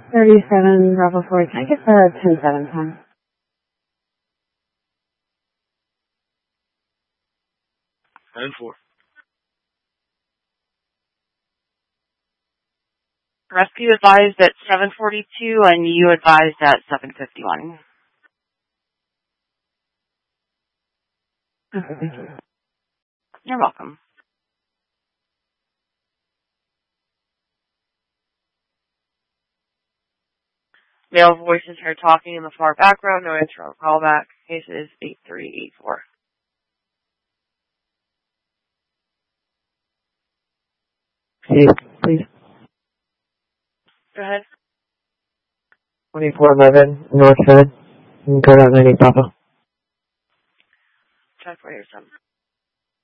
37 Bravo 4. Can I get the 10-7 time? And 4. Rescue advised at 7:42 and you advised at 7:51. Okay, thank you. You're welcome. Male voices heard talking in the far background. No answer on callback. Case is 8384. Please. Go ahead. 2411 North Hood. Code out 98 Papa. Try 487.